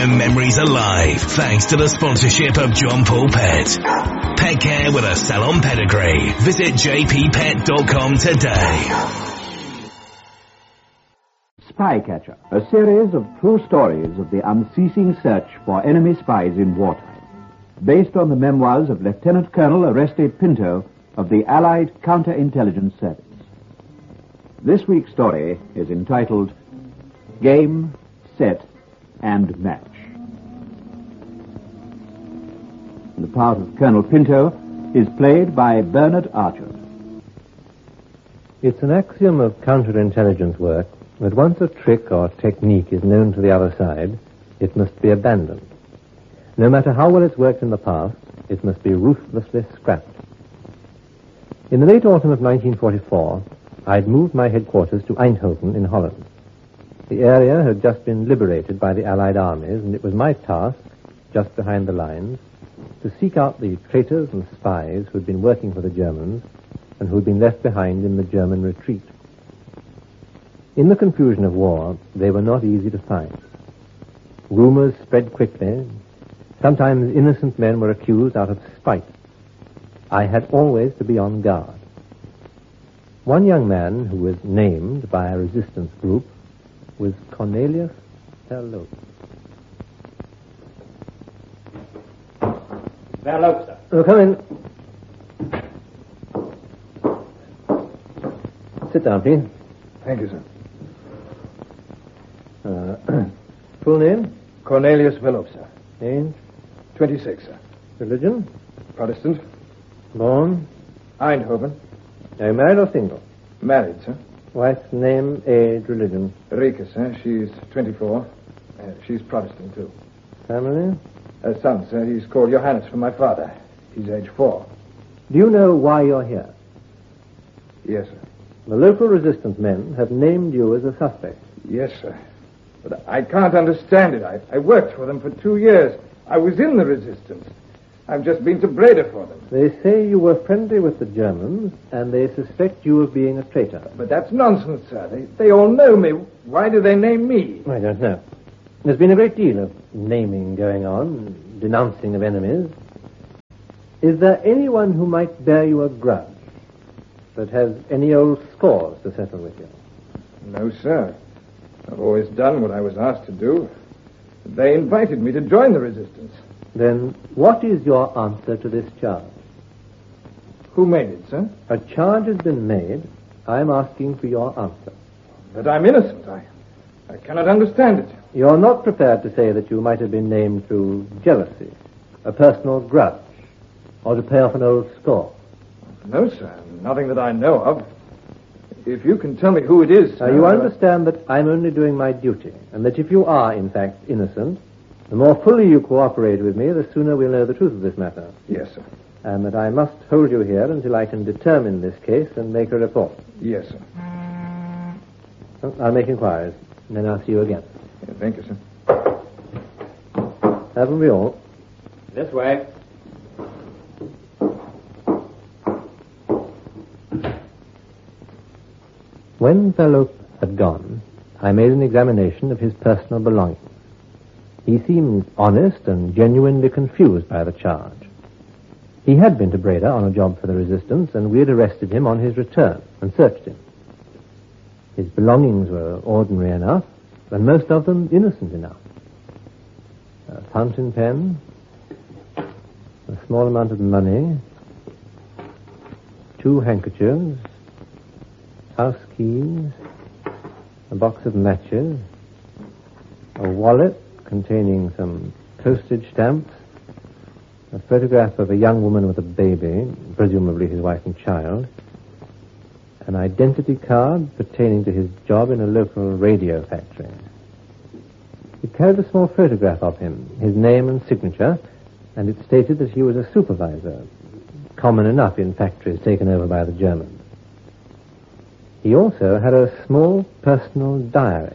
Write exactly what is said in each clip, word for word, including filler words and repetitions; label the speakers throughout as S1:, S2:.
S1: And memories alive thanks to the sponsorship of John Paul Pet. Pet care with a salon pedigree. Visit j p pet dot com today.
S2: Spycatcher, a series of true stories of the unceasing search for enemy spies in wartime, based on the memoirs of Lieutenant Colonel Oreste Pinto of the Allied Counterintelligence Service. This week's story is entitled Game, Set, and Match. The part of Colonel Pinto is played by Bernard Archer.
S3: It's an axiom of counterintelligence work that once a trick or technique is known to the other side, it must be abandoned. No matter how well it's worked in the past, it must be ruthlessly scrapped. In the late autumn of nineteen forty-four, I'd moved my headquarters to Eindhoven in Holland. The area had just been liberated by the Allied armies, and it was my task, just behind the lines, to seek out the traitors and spies who had been working for the Germans and who had been left behind in the German retreat. In the confusion of war, they were not easy to find. Rumors spread quickly. Sometimes innocent men were accused out of spite. I had always to be on guard. One young man who was named by a resistance group was Cornelius Verloop.
S4: Verloop, sir.
S3: Oh, come in. Sit down, please.
S4: Thank you, sir.
S3: Uh, full name?
S4: Cornelius Verloop, sir.
S3: Age?
S4: twenty-six, sir.
S3: Religion?
S4: Protestant.
S3: Born?
S4: Eindhoven.
S3: Are you married or single?
S4: Married, sir.
S3: Wife's name, age, religion?
S4: Rika, sir. She's twenty-four. Uh, she's Protestant, too.
S3: Family?
S4: A son, sir. He's called Johannes from my father. He's age four.
S3: Do you know why you're here?
S4: Yes, sir.
S3: The local resistance men have named you as a suspect.
S4: Yes, sir. But I can't understand it. I, I worked for them for two years. I was in the resistance. I've just been to Breda for them.
S3: They say you were friendly with the Germans, and they suspect you of being a traitor.
S4: But that's nonsense, sir. They, they all know me. Why do they name me?
S3: I don't know. There's been a great deal of naming going on, denouncing of enemies. Is there anyone who might bear you a grudge, that has any old scores to settle with you?
S4: No, sir. I've always done what I was asked to do. They invited me to join the resistance.
S3: Then what is your answer to this charge?
S4: Who made it, sir?
S3: A charge has been made. I'm asking for your answer.
S4: That I'm innocent. I, I cannot understand it.
S3: You're not prepared to say that you might have been named through jealousy, a personal grudge, or to pay off an old score?
S4: No, sir. Nothing that I know of. If you can tell me who it is...
S3: Now,
S4: sir,
S3: you understand that I'm only doing my duty, and that if you are, in fact, innocent, the more fully you cooperate with me, the sooner we'll know the truth of this matter.
S4: Yes, sir.
S3: And that I must hold you here until I can determine this case and make a report.
S4: Yes, sir.
S3: Well, I'll make inquiries, and then I'll see you again.
S4: Yeah, thank you, sir.
S3: Haven't we all?
S4: This way.
S3: When Verloop had gone, I made an examination of his personal belongings. He seemed honest and genuinely confused by the charge. He had been to Breda on a job for the resistance, and we had arrested him on his return and searched him. His belongings were ordinary enough, and most of them innocent enough. A fountain pen, a small amount of money, two handkerchiefs, house keys, a box of matches, a wallet containing some postage stamps, a photograph of a young woman with a baby, presumably his wife and child, an identity card pertaining to his job in a local radio factory. It carried a small photograph of him, his name and signature, and it stated that he was a supervisor, common enough in factories taken over by the Germans. He also had a small personal diary.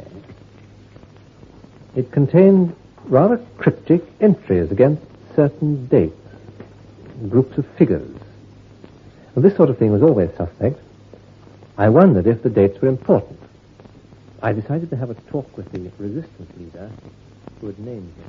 S3: It contained rather cryptic entries against certain dates, groups of figures. And this sort of thing was always suspect. I wondered if the dates were important. I decided to have a talk with the resistance leader who had named him.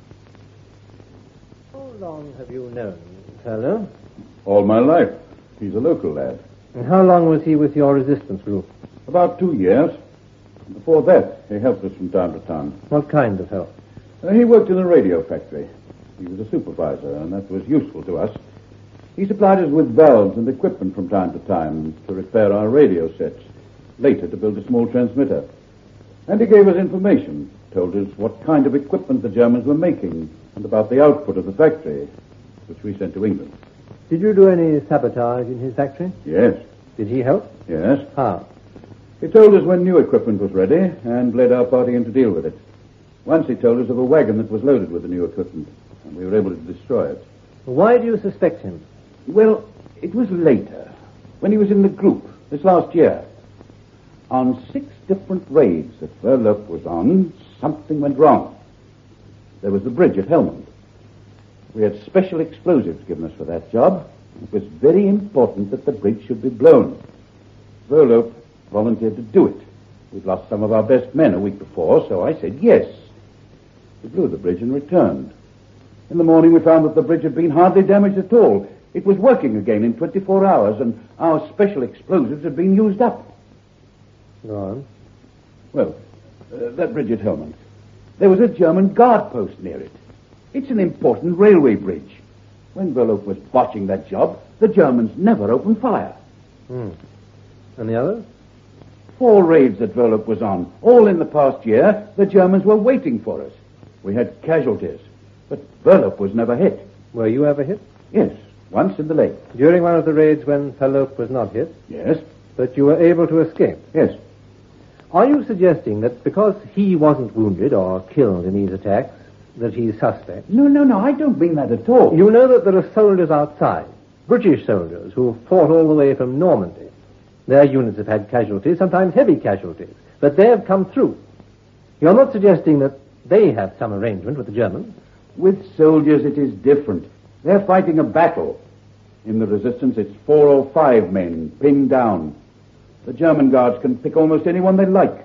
S3: How long have you known Turlough?
S5: All my life. He's a local lad.
S3: And how long was he with your resistance group?
S5: About two years. Before that, he helped us from time to time.
S3: What kind of help?
S5: Uh, he worked in a radio factory. He was a supervisor, and that was useful to us. He supplied us with valves and equipment from time to time to repair our radio sets, later to build a small transmitter. And he gave us information, told us what kind of equipment the Germans were making, and about the output of the factory, which we sent to England.
S3: Did you do any sabotage in his factory?
S5: Yes.
S3: Did he help?
S5: Yes.
S3: How?
S5: He told us when new equipment was ready and led our party in to deal with it. Once he told us of a wagon that was loaded with the new equipment, and we were able to destroy it.
S3: Why do you suspect him?
S5: Well, it was later, when he was in the group, this last year. On six different raids that Verloop was on, something went wrong. There was the bridge at Helmond. We had special explosives given us for that job. It was very important that the bridge should be blown. Verloop volunteered to do it. We'd lost some of our best men a week before, so I said yes. We blew the bridge and returned. In the morning, we found that the bridge had been hardly damaged at all. It was working again in twenty-four hours, and our special explosives had been used up.
S3: Go on.
S5: Well, uh, that bridge at Helmond. There was a German guard post near it. It's an important railway bridge. When Verloop was botching that job, the Germans never opened fire.
S3: Hmm. And the others?
S5: Four raids that Verloop was on. All in the past year, the Germans were waiting for us. We had casualties, but Verloop was never hit.
S3: Were you ever hit?
S5: Yes, once in the leg.
S3: During one of the raids when Verloop was not hit?
S5: Yes.
S3: But you were able to escape?
S5: Yes.
S3: Are you suggesting that because he wasn't wounded or killed in these attacks, that he's suspect?
S5: No, no, no, I don't mean that at all.
S3: You know that there are soldiers outside, British soldiers, who have fought all the way from Normandy. Their units have had casualties, sometimes heavy casualties, but they have come through. You're not suggesting that they have some arrangement with the Germans?
S5: With soldiers, it is different. They're fighting a battle. In the resistance, it's four or five men pinned down. The German guards can pick almost anyone they like.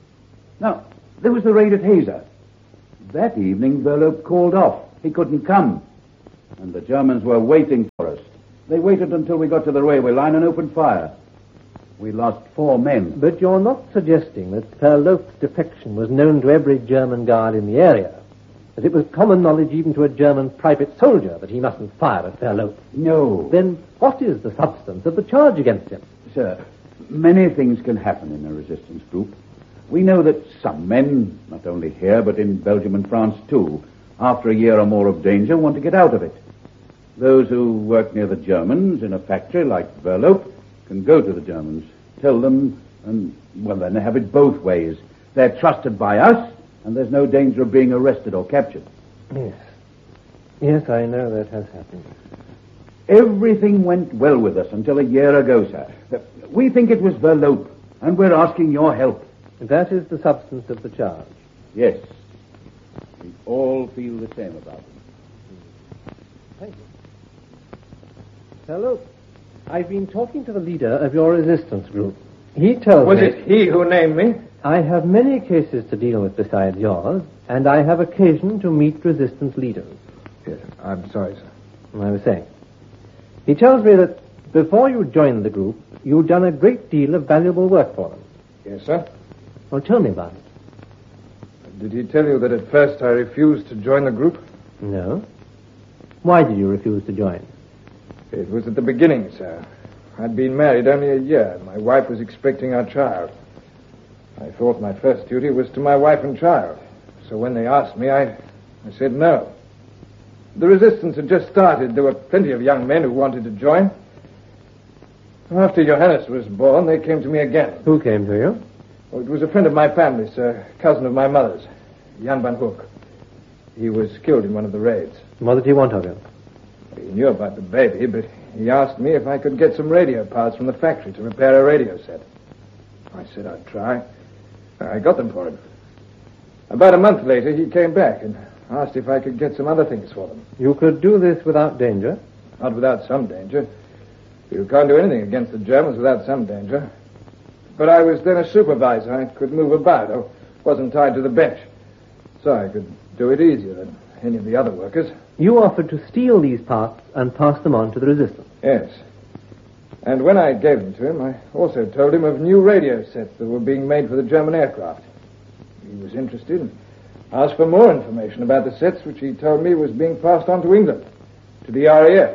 S5: Now, there was the raid at Hazer. That evening, Verloop called off. He couldn't come. And the Germans were waiting for us. They waited until we got to the railway line and opened fire. We lost four men.
S3: But you're not suggesting that Verloop's defection was known to every German guard in the area, that it was common knowledge even to a German private soldier that he mustn't fire at Verloop?
S5: No.
S3: Then what is the substance of the charge against him?
S5: Sir, many things can happen in a resistance group. We know that some men, not only here, but in Belgium and France too, after a year or more of danger, want to get out of it. Those who work near the Germans in a factory like Verloop can go to the Germans, tell them, and, well, then they have it both ways. They're trusted by us, and there's no danger of being arrested or captured.
S3: Yes. Yes, I know that has happened.
S5: Everything went well with us until a year ago, sir. We think it was Verloop, and we're asking your help.
S3: That is the substance of the charge.
S5: Yes. We all feel the same about it.
S3: Thank you. Hello. I've been talking to the leader of your resistance group. He tells
S4: Was
S3: me...
S4: it he who named me?
S3: I have many cases to deal with besides yours, and I have occasion to meet resistance leaders.
S4: Yes, I'm sorry, sir.
S3: I was saying. He tells me that before you joined the group, you'd done a great deal of valuable work for them.
S4: Yes, sir.
S3: Well, tell me about it.
S4: Did he tell you that at first I refused to join the group?
S3: No. Why did you refuse to join?
S4: It was at the beginning, sir. I'd been married only a year, and my wife was expecting our child. I thought my first duty was to my wife and child. So when they asked me, I, I said no. The resistance had just started. There were plenty of young men who wanted to join. After Johannes was born, they came to me again.
S3: Who came to you?
S4: Oh, it was a friend of my family's, a cousin of my mother's, Jan van Hoek. He was killed in one of the raids.
S3: What did he want of you?
S4: He knew about the baby, but he asked me if I could get some radio parts from the factory to repair a radio set. I said I'd try. I got them for him. About a month later, he came back and asked if I could get some other things for them.
S3: You could do this without danger?
S4: Not without some danger. You can't do anything against the Germans without some danger. But I was then a supervisor. I could move about. I wasn't tied to the bench. So I could do it easier than any of the other workers.
S3: You offered to steal these parts and pass them on to the resistance.
S4: Yes. And when I gave them to him, I also told him of new radio sets that were being made for the German aircraft. He was interested and asked for more information about the sets, which he told me was being passed on to England, to the R A F.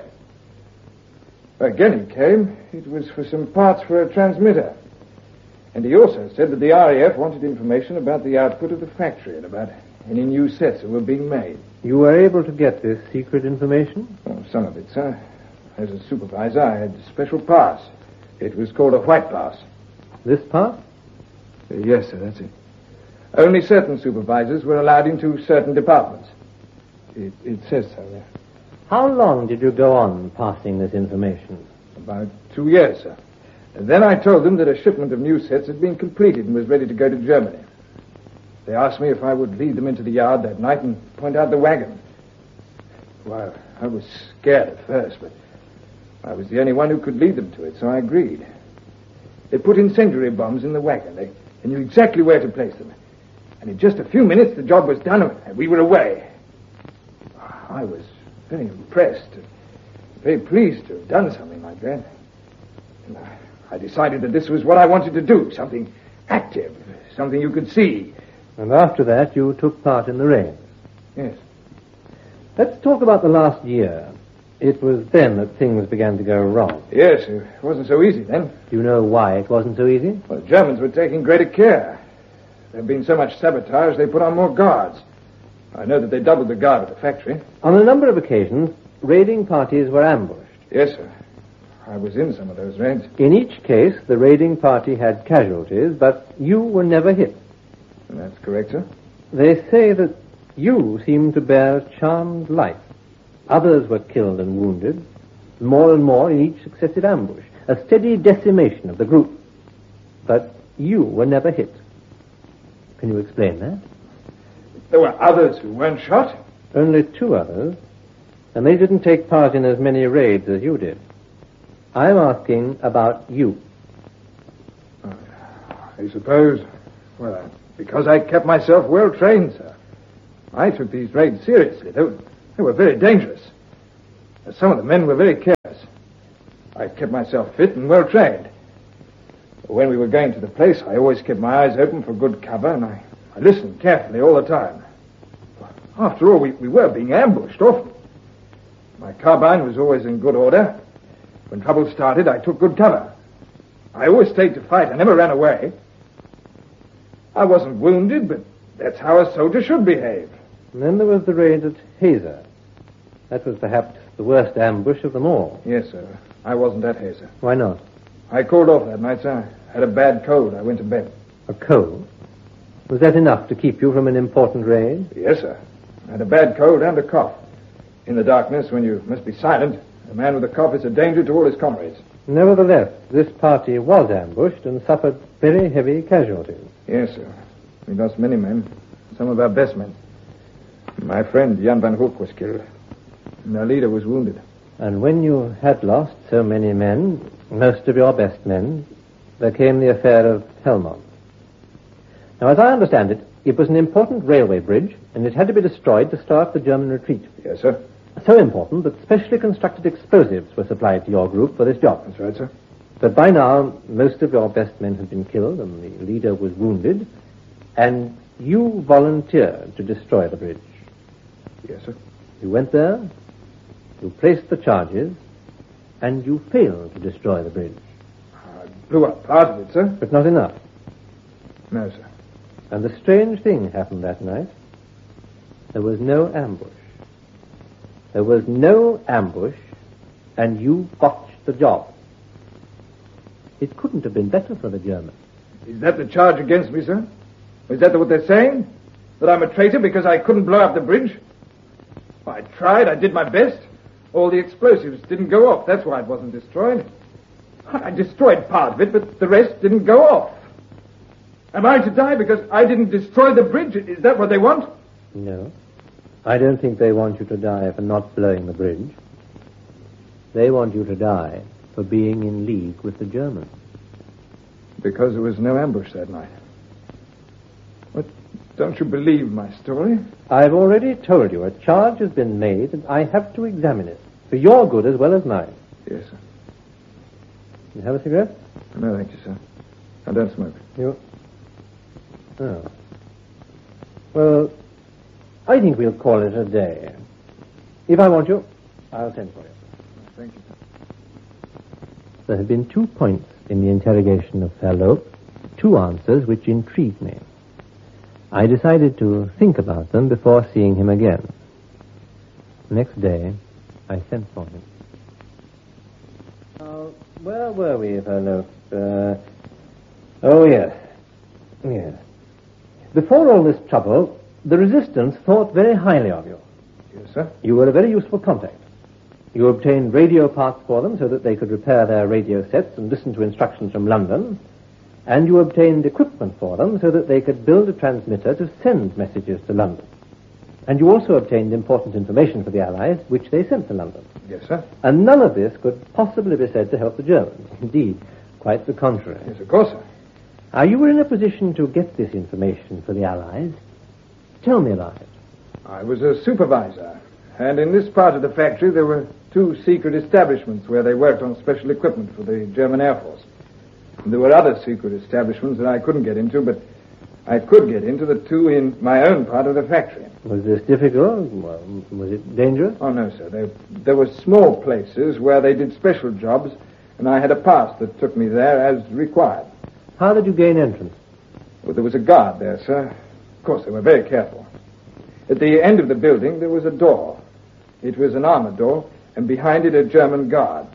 S4: Again he came. It was for some parts for a transmitter. And he also said that the R A F wanted information about the output of the factory and about any new sets that were being made.
S3: You were able to get this secret information?
S4: Oh, some of it, sir. As a supervisor, I had a special pass. It was called a white pass.
S3: This pass?
S4: Uh, yes, sir, that's it. Only certain supervisors were allowed into certain departments. It, it says so there.
S3: How long did you go on passing this information?
S4: About two years, sir. And then I told them that a shipment of new sets had been completed and was ready to go to Germany. They asked me if I would lead them into the yard that night and point out the wagon. Well, I was scared at first, but I was the only one who could lead them to it, so I agreed. They put incendiary bombs in the wagon. They, they knew exactly where to place them. And in just a few minutes, the job was done, and we were away. I was very impressed, very pleased to have done something like that. And I decided that this was what I wanted to do, something active, something you could see.
S3: And after that, you took part in the raids.
S4: Yes.
S3: Let's talk about the last year. It was then that things began to go wrong.
S4: Yes, it wasn't so easy then.
S3: Do you know why it wasn't so easy?
S4: Well, the Germans were taking greater care. There had been so much sabotage, they put on more guards. I know that they doubled the guard at the factory.
S3: On a number of occasions, raiding parties were ambushed.
S4: Yes, sir. I was in some of those raids.
S3: In each case, the raiding party had casualties, but you were never hit.
S4: That's correct, sir.
S3: They say that you seemed to bear a charmed life. Others were killed and wounded, more and more in each successive ambush, a steady decimation of the group. But you were never hit. Can you explain that?
S4: There were others who weren't shot.
S3: Only two others, and they didn't take part in as many raids as you did. I'm asking about you.
S4: Uh, I suppose, well, because I kept myself well trained, sir. I took these raids seriously. They were, they were very dangerous. Some of the men were very careless. I kept myself fit and well trained. When we were going to the place, I always kept my eyes open for good cover, and I, I listened carefully all the time. After all, we, we were being ambushed often. My carbine was always in good order. When trouble started, I took good cover. I always stayed to fight. I never ran away. I wasn't wounded, but that's how a soldier should behave.
S3: And then there was the raid at Hazer. That was perhaps the worst ambush of them all.
S4: Yes, sir. I wasn't at Hazer.
S3: Why not?
S4: I called off that night, sir. I had a bad cold. I went to bed.
S3: A cold? Was that enough to keep you from an important raid?
S4: Yes, sir. I had a bad cold and a cough. In the darkness, when you must be silent, a man with a cough is a danger to all his comrades.
S3: Nevertheless, this party was ambushed and suffered very heavy casualties.
S4: Yes, sir. We lost many men. Some of our best men. My friend, Jan van Hoek, was killed. And our leader was wounded.
S3: And when you had lost so many men, most of your best men, there came the affair of Helmond. Now, as I understand it, it was an important railway bridge, and it had to be destroyed to start the German retreat.
S4: Yes, sir.
S3: So important that specially constructed explosives were supplied to your group for this job.
S4: That's right, sir.
S3: But by now, most of your best men had been killed, and the leader was wounded, and you volunteered to destroy the bridge.
S4: Yes, sir.
S3: You went there, you placed the charges, and you failed to destroy the bridge.
S4: I blew up part of it, sir.
S3: But not enough.
S4: No, sir.
S3: And the strange thing happened that night. There was no ambush. There was no ambush, and you botched the job. It couldn't have been better for the Germans.
S4: Is that the charge against me, sir? Is that what they're saying? That I'm a traitor because I couldn't blow up the bridge? I tried. I did my best. All the explosives didn't go off. That's why it wasn't destroyed. I destroyed part of it, but the rest didn't go off. Am I to die because I didn't destroy the bridge? Is that what they want?
S3: No. I don't think they want you to die for not blowing the bridge. They want you to die for being in league with the Germans.
S4: Because there was no ambush that night. But Don't you believe my story?
S3: I've already told you a charge has been made and I have to examine it. For your good as well as mine.
S4: Yes, sir.
S3: You have a cigarette?
S4: No, thank you, sir. I don't smoke.
S3: You... Oh. Well, I think we'll call it a day. If I want you, I'll send for you.
S4: Thank you, sir.
S3: There have been two points in the interrogation of Verloop, two answers which intrigued me. I decided to think about them before seeing him again. Next day, I sent for him. Uh, where were we, Verloop? Uh, oh, yes. Yes. Before all this trouble, the Resistance thought very highly of you.
S4: Yes, sir.
S3: You were a very useful contact. You obtained radio parts for them so that they could repair their radio sets and listen to instructions from London. And you obtained equipment for them so that they could build a transmitter to send messages to London. And you also obtained important information for the Allies, which they sent to London.
S4: Yes, sir.
S3: And none of this could possibly be said to help the Germans. Indeed, quite the contrary.
S4: Yes, of course, sir.
S3: Now, you were in a position to get this information for the Allies. Tell me about it.
S4: I was a supervisor. And in this part of the factory, there were two secret establishments where they worked on special equipment for the German Air Force. And there were other secret establishments that I couldn't get into, but I could get into the two in my own part of the factory.
S3: Was this difficult? Well, was it dangerous?
S4: Oh, no, sir. There, there were small places where they did special jobs, and I had a pass that took me there as required.
S3: How did you gain entrance?
S4: Well, there was a guard there, sir. Of course, they were very careful. At the end of the building, there was a door. It was an armored door, and behind it a German guard.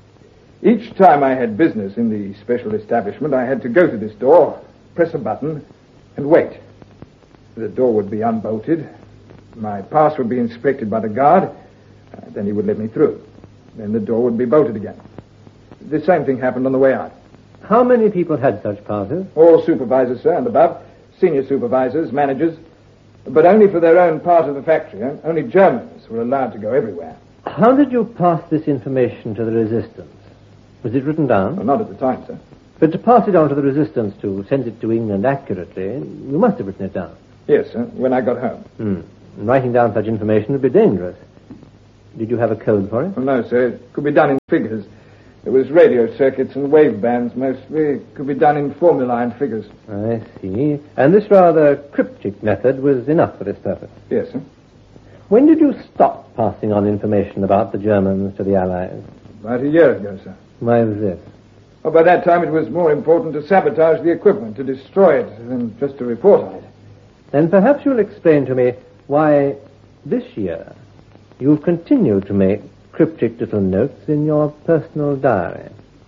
S4: Each time I had business in the special establishment, I had to go to this door, press a button, and wait. The door would be unbolted. My pass would be inspected by the guard. Uh, then he would let me through. Then the door would be bolted again. The same thing happened on the way out.
S3: How many people had such passes?
S4: All supervisors, sir, and above. Senior supervisors, managers. But only for their own part of the factory. Eh? Only Germans were allowed to go everywhere.
S3: How did you pass this information to the Resistance? Was it written down?
S4: Well, not at the time, sir.
S3: But to pass it on to the Resistance, to send it to England accurately, you must have written it down.
S4: Yes, sir, when I got home.
S3: Hmm. And writing down such information would be dangerous. Did you have a code for it?
S4: Well, no, sir. It could be done in figures. There was radio circuits and wave bands mostly. It could be done in formulae and figures.
S3: I see. And this rather cryptic method was enough for this purpose?
S4: Yes, sir.
S3: When did you stop passing on information about the Germans to the Allies?
S4: About a year ago, sir.
S3: Why was this?
S4: Well, by that time it was more important to sabotage the equipment, to destroy it, than just to report on it.
S3: Then perhaps you'll explain to me why this year you've continued to make cryptic little notes in your personal diary.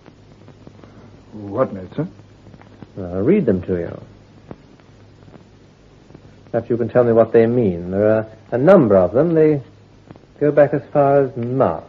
S4: What notes, sir?
S3: I'll read them to you. Perhaps you can tell me what they mean. There are a number of them. They go back as far as March.